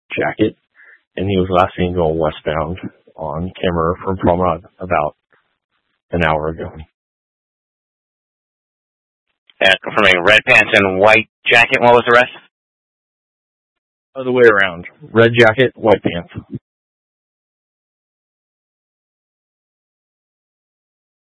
jacket, and he was last seen going westbound on camera from Promenade about an hour ago. Confirming red pants and white jacket. What was the rest? Other way around. Red jacket, white pants.